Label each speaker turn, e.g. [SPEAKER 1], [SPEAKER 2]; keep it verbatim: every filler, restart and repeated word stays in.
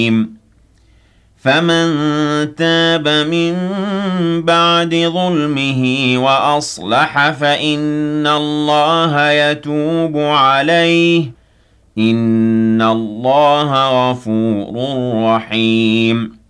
[SPEAKER 1] فمن تاب من بعد ظلمه وأصلح فإن الله يتوب عليه إن الله غفور رحيم